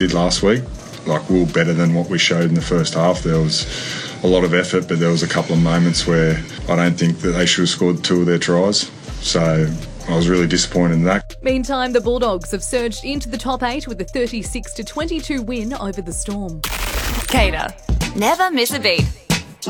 did last week. Like, we were better than what we showed in the first half. There was a lot of effort, but there was a couple of moments where I don't think that they should have scored 2 of their tries. So I was really disappointed in that. Meantime, the Bulldogs have surged into the top 8 with a 36-22 win over the Storm. Cater. Never miss a beat.